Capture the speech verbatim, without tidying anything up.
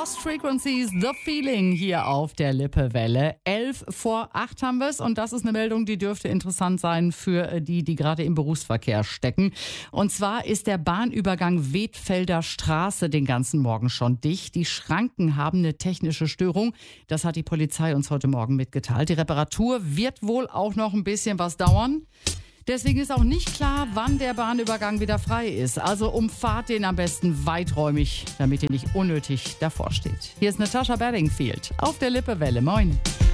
Lost Frequencies, The Feeling hier auf der Lippewelle. Elf vor acht haben wir es und das ist eine Meldung, die dürfte interessant sein für die, die gerade im Berufsverkehr stecken. Und zwar ist der Bahnübergang Wedfelder Straße den ganzen Morgen schon dicht. Die Schranken haben eine technische Störung. Das hat die Polizei uns heute Morgen mitgeteilt. Die Reparatur wird wohl auch noch ein bisschen was dauern. Deswegen ist auch nicht klar, wann der Bahnübergang wieder frei ist. Also umfahrt den am besten weiträumig, damit ihr nicht unnötig davor steht. Hier ist Natascha Bedingfield auf der Lippewelle. Moin.